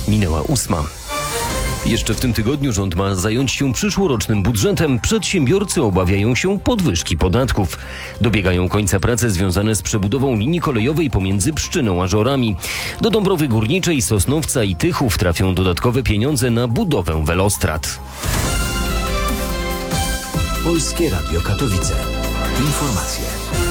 Minęła 8. Jeszcze w tym tygodniu rząd ma zająć się przyszłorocznym budżetem. Przedsiębiorcy obawiają się podwyżki podatków. Dobiegają końca prace związane z przebudową linii kolejowej pomiędzy Pszczyną a Żorami. Do Dąbrowy Górniczej, Sosnowca i Tychów trafią dodatkowe pieniądze na budowę welostrad. Polskie Radio Katowice. Informacje.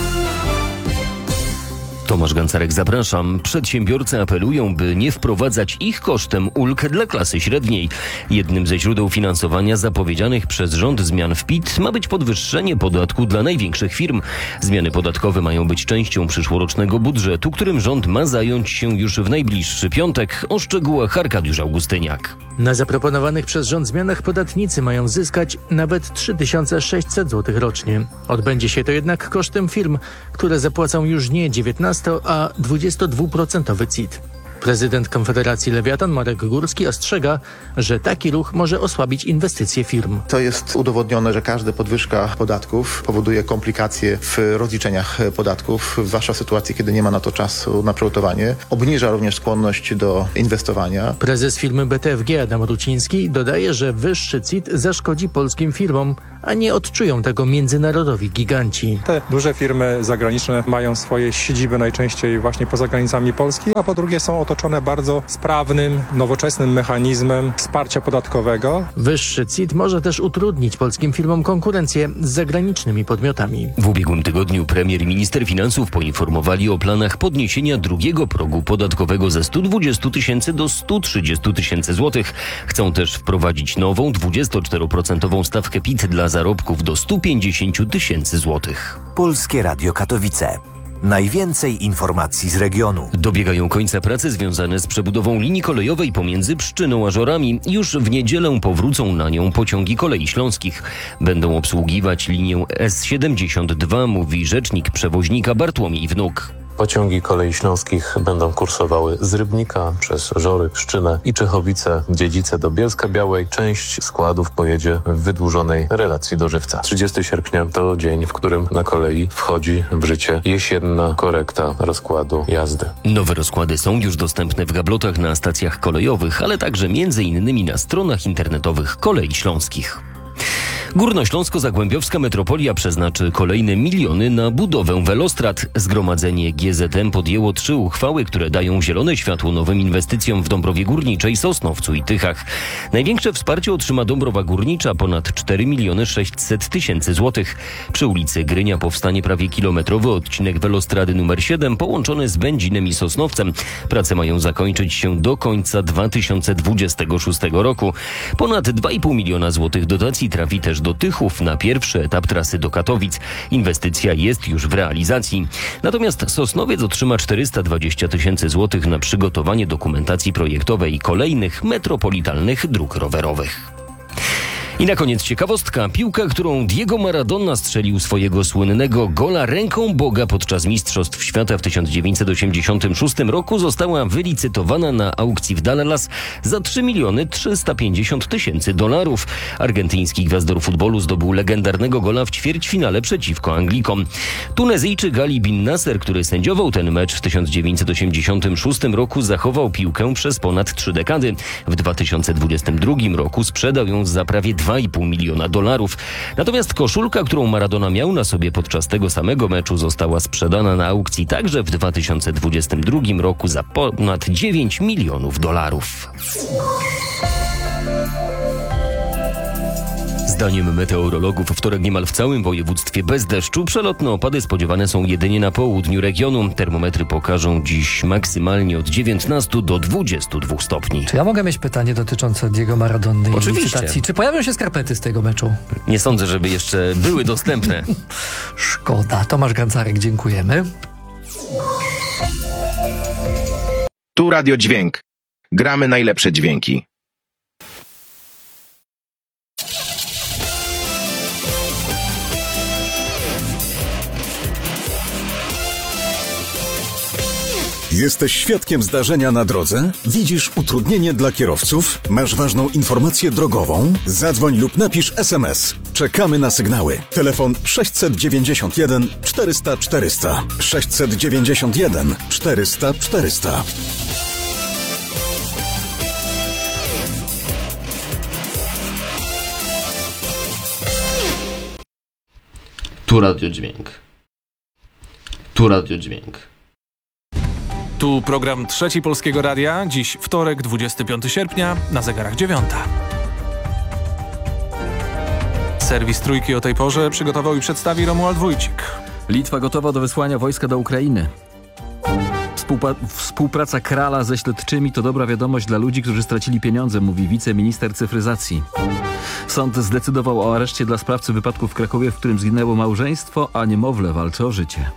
Tomasz Gancarek, zapraszam. Przedsiębiorcy apelują, by nie wprowadzać ich kosztem ulg dla klasy średniej. Jednym ze źródeł finansowania zapowiedzianych przez rząd zmian w PIT ma być podwyższenie podatku dla największych firm. Zmiany podatkowe mają być częścią przyszłorocznego budżetu, którym rząd ma zająć się już w najbliższy piątek. O szczegółach Arkadiusz Augustyniak. Na zaproponowanych przez rząd zmianach podatnicy mają zyskać nawet 3600 zł rocznie. Odbędzie się to jednak kosztem firm, które zapłacą już nie 19, a 22% CIT. Prezydent Konfederacji Lewiatan Marek Górski ostrzega, że taki ruch może osłabić inwestycje firm. To jest udowodnione, że każda podwyżka podatków powoduje komplikacje w rozliczeniach podatków, zwłaszcza w sytuacji, kiedy nie ma na to czasu na przygotowanie. Obniża również skłonność do inwestowania. Prezes firmy BTFG Adam Ruciński dodaje, że wyższy CIT zaszkodzi polskim firmom, a nie odczują tego międzynarodowi giganci. Te duże firmy zagraniczne mają swoje siedziby najczęściej właśnie poza granicami Polski, a po drugie są otoczone bardzo sprawnym, nowoczesnym mechanizmem wsparcia podatkowego. Wyższy CIT może też utrudnić polskim firmom konkurencję z zagranicznymi podmiotami. W ubiegłym tygodniu premier i minister finansów poinformowali o planach podniesienia drugiego progu podatkowego ze 120 tysięcy do 130 tysięcy złotych. Chcą też wprowadzić nową 24% stawkę PIT dla zarobków do 150 tysięcy złotych. Polskie Radio Katowice. Najwięcej informacji z regionu. Dobiegają końca prace związane z przebudową linii kolejowej pomiędzy Pszczyną a Żorami. Już w niedzielę powrócą na nią pociągi kolei śląskich. Będą obsługiwać linię S72, mówi rzecznik przewoźnika Bartłomiej Wnuk. Pociągi kolei śląskich będą kursowały z Rybnika przez Żory, Pszczynę i Czechowice, Dziedzice do Bielska-Białej. Część składów pojedzie w wydłużonej relacji do Żywca. 30 sierpnia to dzień, w którym na kolei wchodzi w życie jesienna korekta rozkładu jazdy. Nowe rozkłady są już dostępne w gablotach na stacjach kolejowych, ale także m.in. na stronach internetowych kolei śląskich. Górnośląsko-Zagłębiowska metropolia przeznaczy kolejne miliony na budowę welostrad. Zgromadzenie GZM podjęło 3 uchwały, które dają zielone światło nowym inwestycjom w Dąbrowie Górniczej, Sosnowcu i Tychach. Największe wsparcie otrzyma Dąbrowa Górnicza, ponad 4 600 000 złotych. Przy ulicy Grynia powstanie prawie kilometrowy odcinek welostrady numer 7 połączony z Będzinem i Sosnowcem. Prace mają zakończyć się do końca 2026 roku. Ponad 2,5 miliona złotych dotacji trafi też do Tychów na pierwszy etap trasy do Katowic. Inwestycja jest już w realizacji. Natomiast Sosnowiec otrzyma 420 000 złotych na przygotowanie dokumentacji projektowej i kolejnych metropolitalnych dróg rowerowych. I na koniec ciekawostka. Piłka, którą Diego Maradona strzelił swojego słynnego gola ręką Boga podczas Mistrzostw Świata w 1986 roku, została wylicytowana na aukcji w Dallas za 3 350 000 dolarów. Argentyński gwiazdor futbolu zdobył legendarnego gola w ćwierćfinale przeciwko Anglikom. Tunezyjczyk Ali Bin Nasser, który sędziował ten mecz w 1986 roku, zachował piłkę przez ponad 3 dekady. W 2022 roku sprzedał ją za prawie 2,5 miliona dolarów. Natomiast koszulka, którą Maradona miał na sobie podczas tego samego meczu, została sprzedana na aukcji także w 2022 roku za ponad 9 milionów dolarów. Zdaniem meteorologów wtorek niemal w całym województwie bez deszczu. Przelotne opady spodziewane są jedynie na południu regionu. Termometry pokażą dziś maksymalnie od 19 do 22 stopni. Czy ja mogę mieć pytanie dotyczące Diego Maradony? Oczywiście. Czy pojawią się skarpety z tego meczu? Nie sądzę, żeby jeszcze były dostępne. Szkoda. Tomasz Gancarek, dziękujemy. Tu Radio Dźwięk. Gramy najlepsze dźwięki. Jesteś świadkiem zdarzenia na drodze? Widzisz utrudnienie dla kierowców? Masz ważną informację drogową? Zadzwoń lub napisz SMS. Czekamy na sygnały. Telefon 691 400 400. 691 400 400. Tu Radio Dźwięk. Tu Radio Dźwięk. Tu program Trzeci Polskiego Radia. Dziś wtorek, 25 sierpnia, na zegarach 9. Serwis Trójki o tej porze przygotował i przedstawi Romuald Wójcik. Litwa gotowa do wysłania wojska do Ukrainy. Współpraca Krala ze śledczymi to dobra wiadomość dla ludzi, którzy stracili pieniądze, mówi wiceminister cyfryzacji. Sąd zdecydował o areszcie dla sprawcy wypadku w Krakowie, w którym zginęło małżeństwo, a niemowlę walczy o życie.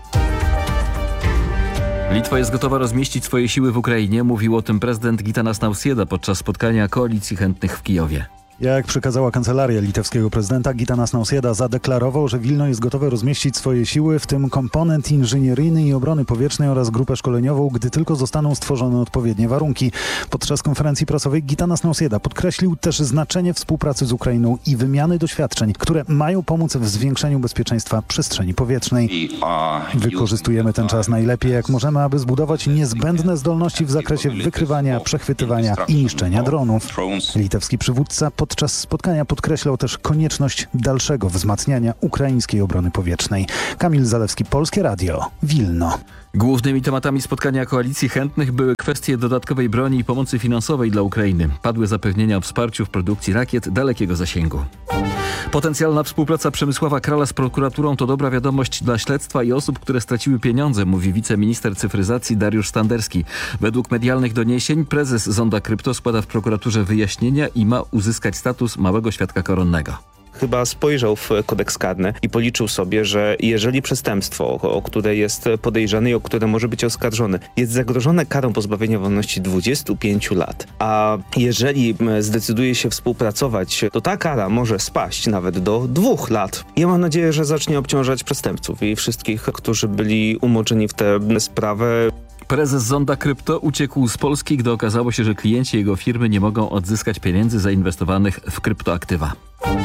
Litwa jest gotowa rozmieścić swoje siły w Ukrainie, mówił o tym prezydent Gitanas Nausėda podczas spotkania koalicji chętnych w Kijowie. Jak przekazała kancelaria litewskiego prezydenta, Gitanas Nausėda zadeklarował, że Wilno jest gotowe rozmieścić swoje siły, w tym komponent inżynieryjny i obrony powietrznej oraz grupę szkoleniową, gdy tylko zostaną stworzone odpowiednie warunki. Podczas konferencji prasowej Gitanas Nausėda podkreślił też znaczenie współpracy z Ukrainą i wymiany doświadczeń, które mają pomóc w zwiększeniu bezpieczeństwa przestrzeni powietrznej. Wykorzystujemy ten czas najlepiej jak możemy, aby zbudować niezbędne zdolności w zakresie wykrywania, przechwytywania i niszczenia dronów. Litewski przywódca podczas spotkania podkreślał też konieczność dalszego wzmacniania ukraińskiej obrony powietrznej. Kamil Zalewski, Polskie Radio, Wilno. Głównymi tematami spotkania koalicji chętnych były kwestie dodatkowej broni i pomocy finansowej dla Ukrainy. Padły zapewnienia o wsparciu w produkcji rakiet dalekiego zasięgu. Potencjalna współpraca Przemysława Krala z prokuraturą to dobra wiadomość dla śledztwa i osób, które straciły pieniądze, mówi wiceminister cyfryzacji Dariusz Standerski. Według medialnych doniesień prezes Zonda Krypto składa w prokuraturze wyjaśnienia i ma uzyskać status małego świadka koronnego. Chyba spojrzał w kodeks karny i policzył sobie, że jeżeli przestępstwo, o które jest podejrzany i o które może być oskarżony, jest zagrożone karą pozbawienia wolności 25 lat, a jeżeli zdecyduje się współpracować, to ta kara może spaść nawet do 2 lat. Ja mam nadzieję, że zacznie obciążać przestępców i wszystkich, którzy byli umoczeni w tę sprawę. Prezes Zonda Krypto uciekł z Polski, gdy okazało się, że klienci jego firmy nie mogą odzyskać pieniędzy zainwestowanych w kryptoaktywa.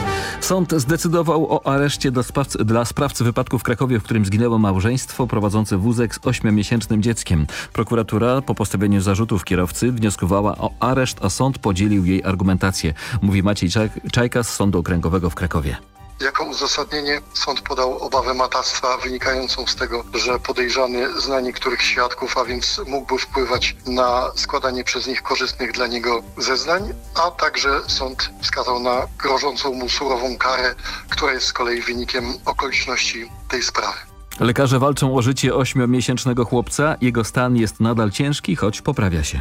Sąd zdecydował o areszcie dla sprawcy wypadku w Krakowie, w którym zginęło małżeństwo prowadzące wózek z 8-miesięcznym dzieckiem. Prokuratura po postawieniu zarzutów kierowcy wnioskowała o areszt, a sąd podzielił jej argumentację, mówi Maciej Czajka z Sądu Okręgowego w Krakowie. Jako uzasadnienie sąd podał obawę matactwa wynikającą z tego, że podejrzany zna niektórych świadków, a więc mógłby wpływać na składanie przez nich korzystnych dla niego zeznań, a także sąd wskazał na grożącą mu surową karę, która jest z kolei wynikiem okoliczności tej sprawy. Lekarze walczą o życie 8-miesięcznego chłopca. Jego stan jest nadal ciężki, choć poprawia się.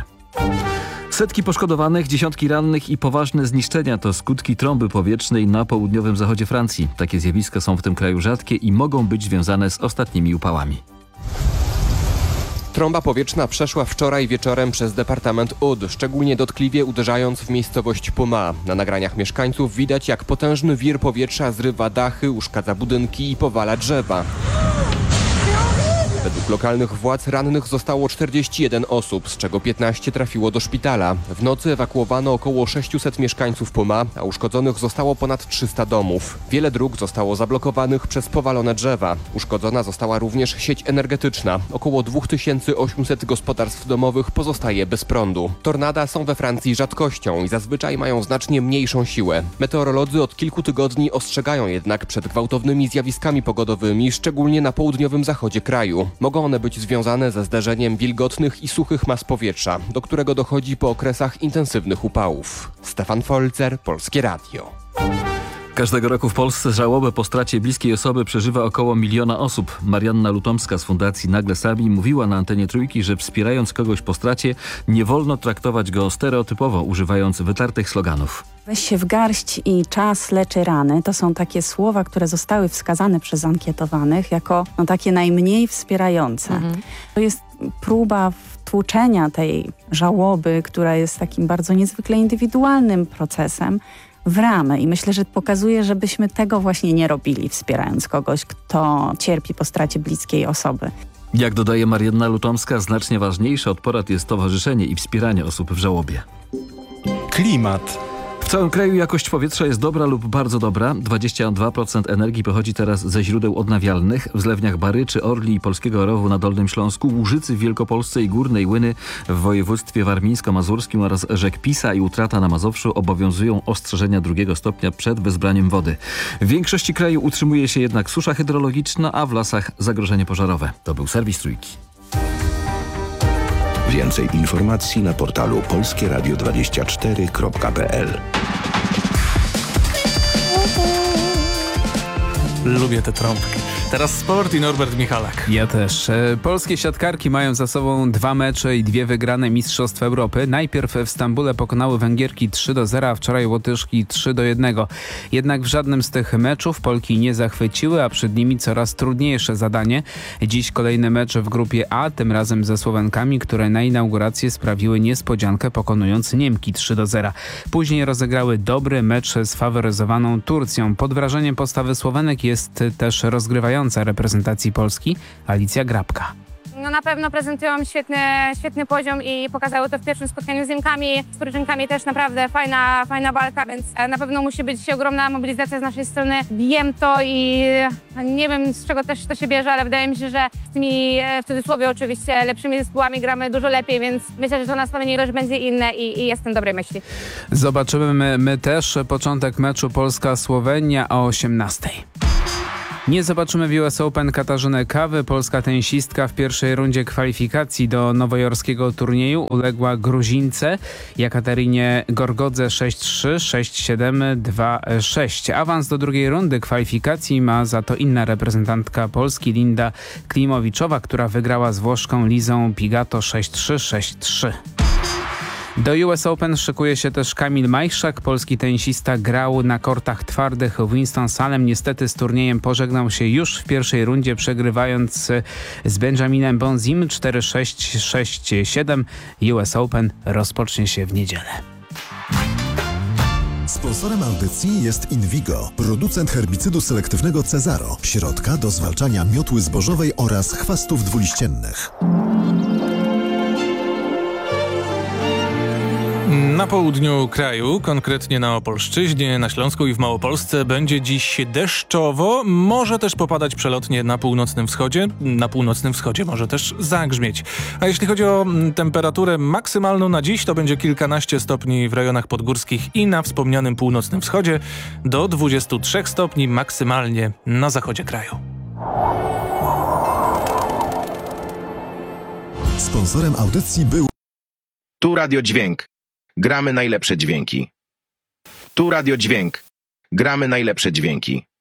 Setki poszkodowanych, dziesiątki rannych i poważne zniszczenia to skutki trąby powietrznej na południowym zachodzie Francji. Takie zjawiska są w tym kraju rzadkie i mogą być związane z ostatnimi upałami. Trąba powietrzna przeszła wczoraj wieczorem przez departament Aude, szczególnie dotkliwie uderzając w miejscowość Poma. Na nagraniach mieszkańców widać, jak potężny wir powietrza zrywa dachy, uszkadza budynki i powala drzewa. Według lokalnych władz rannych zostało 41 osób, z czego 15 trafiło do szpitala. W nocy ewakuowano około 600 mieszkańców Poma, a uszkodzonych zostało ponad 300 domów. Wiele dróg zostało zablokowanych przez powalone drzewa. Uszkodzona została również sieć energetyczna. Około 2800 gospodarstw domowych pozostaje bez prądu. Tornada są we Francji rzadkością i zazwyczaj mają znacznie mniejszą siłę. Meteorolodzy od kilku tygodni ostrzegają jednak przed gwałtownymi zjawiskami pogodowymi, szczególnie na południowym zachodzie kraju. Mogą one być związane ze zderzeniem wilgotnych i suchych mas powietrza, do którego dochodzi po okresach intensywnych upałów. Stefan Folzer, Polskie Radio. Każdego roku w Polsce żałobę po stracie bliskiej osoby przeżywa około 1 miliona osób. Marianna Lutomska z Fundacji Nagle Sami mówiła na antenie Trójki, że wspierając kogoś po stracie nie wolno traktować go stereotypowo, używając wytartych sloganów. Weź się w garść i czas leczy rany. To są takie słowa, które zostały wskazane przez ankietowanych jako takie najmniej wspierające. To jest próba wtłoczenia tej żałoby, która jest takim bardzo niezwykle indywidualnym procesem, w ramy. I myślę, że pokazuje, żebyśmy tego właśnie nie robili, wspierając kogoś, kto cierpi po stracie bliskiej osoby. Jak dodaje Marianna Lutomska, znacznie ważniejsze od porad jest towarzyszenie i wspieranie osób w żałobie. Klimat. W całym kraju jakość powietrza jest dobra lub bardzo dobra. 22% energii pochodzi teraz ze źródeł odnawialnych. W zlewniach Baryczy, Orli i Polskiego Rowu na Dolnym Śląsku, Łużycy w Wielkopolsce i Górnej Łyny w województwie warmińsko-mazurskim oraz rzek Pisa i Utrata na Mazowszu obowiązują ostrzeżenia 2 stopnia przed wezbraniem wody. W większości kraju utrzymuje się jednak susza hydrologiczna, a w lasach zagrożenie pożarowe. To był serwis Trójki. Więcej informacji na portalu polskieradio24.pl. Lubię te trąbki. Teraz sport i Norbert Michalak. Ja też. Polskie siatkarki mają za sobą 2 mecze i 2 wygrane Mistrzostw Europy. Najpierw w Stambule pokonały Węgierki 3-0, a wczoraj Łotyszki 3-1. Jednak w żadnym z tych meczów Polki nie zachwyciły, a przed nimi coraz trudniejsze zadanie. Dziś kolejny mecz w grupie A, tym razem ze Słowenkami, które na inaugurację sprawiły niespodziankę, pokonując Niemki 3-0. Później rozegrały dobry mecz z faworyzowaną Turcją. Pod wrażeniem postawy Słowenek jest też rozgrywająca reprezentacji Polski Alicja Grabka. No na pewno prezentują świetny poziom i pokazały to w pierwszym spotkaniu z Niemkami. Z Turczynkami też naprawdę fajna walka, więc na pewno musi być ogromna mobilizacja z naszej strony. Wiem to i nie wiem, z czego też to się bierze, ale wydaje mi się, że z tymi, w cudzysłowie oczywiście, lepszymi zespołami gramy dużo lepiej, więc myślę, że to nastawienie też będzie inne i jestem dobrej myśli. Zobaczymy my też początek meczu Polska-Słowenia o 18:00. Nie zobaczymy w US Open Katarzyny Kawy. Polska tenisistka w pierwszej rundzie kwalifikacji do nowojorskiego turnieju uległa Gruzince Jekaterinie Gorgodze 6-3, 6-7, 2-6. Awans do drugiej rundy kwalifikacji ma za to inna reprezentantka Polski Linda Klimowiczowa, która wygrała z Włoszką Lizą Pigato 6-3, 6-3. Do US Open szykuje się też Kamil Majchrzak. Polski tenisista grał na kortach twardych w Winston-Salem. Niestety z turniejem pożegnał się już w pierwszej rundzie, przegrywając z Benjaminem Bonzim 4-6, 6-7. US Open rozpocznie się w niedzielę. Sponsorem audycji jest Invigo, producent herbicydu selektywnego Cezaro, środka do zwalczania miotły zbożowej oraz chwastów dwuliściennych. Na południu kraju, konkretnie na Opolszczyźnie, na Śląsku i w Małopolsce będzie dziś deszczowo, może też popadać przelotnie na północnym wschodzie. Na północnym wschodzie może też zagrzmieć. A jeśli chodzi o temperaturę maksymalną na dziś, to będzie kilkanaście stopni w rejonach podgórskich i na wspomnianym północnym wschodzie, do 23 stopni maksymalnie na zachodzie kraju. Sponsorem audycji był Tu Radio Dźwięk. Gramy najlepsze dźwięki. Tu Radio Dźwięk. Gramy najlepsze dźwięki.